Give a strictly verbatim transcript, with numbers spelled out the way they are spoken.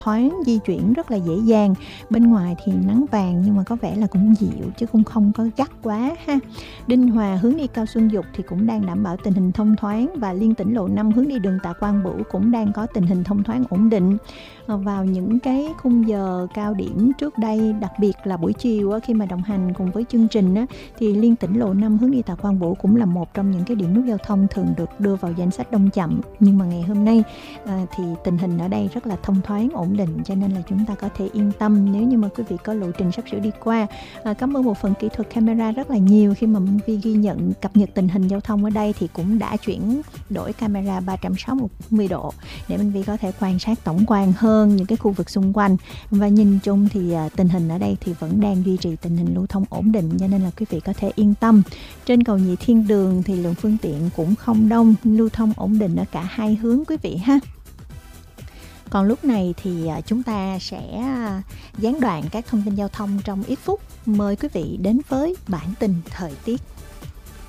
thoáng, di chuyển rất là dễ dàng. Bên ngoài thì nắng vàng nhưng mà có vẻ là cũng dịu chứ cũng không có gắt quá ha. Đinh Hòa hướng đi Cao Xuân Dục thì cũng đang đảm bảo tình hình thông thoáng, và liên tỉnh lộ năm hướng đi đường Tạ Quang Bửu cũng đang có tình hình thông thoáng ổn định. Vào những cái khung giờ cao điểm trước đây, đặc biệt là buổi chiều khi mà đồng hành cùng với chương trình thì liên tỉnh lộ năm hướng đi Tạ Quang Bửu cũng là một trong những cái điểm nút giao thông thường được đưa vào danh sách đông chậm. Nhưng mà ngày hôm nay thì tình hình ở đây rất là thông thoáng ổn định, cho nên là chúng ta có thể yên tâm nếu như mà quý vị có lộ trình sắp sửa đi qua. À, cảm ơn bộ phận kỹ thuật camera rất là nhiều khi mà Minh Vi ghi nhận cập nhật tình hình giao thông ở đây thì cũng đã chuyển đổi camera ba trăm sáu mươi độ để Minh Vi có thể quan sát tổng quan hơn những cái khu vực xung quanh, và nhìn chung thì à, tình hình ở đây thì vẫn đang duy trì tình hình lưu thông ổn định, cho nên là quý vị có thể yên tâm. Trên cầu Nhị Thiên Đường thì lượng phương tiện cũng không đông, lưu thông ổn định ở cả hai hướng quý vị ha. Còn lúc này thì chúng ta sẽ gián đoạn các thông tin giao thông trong ít phút. Mời quý vị đến với bản tin thời tiết.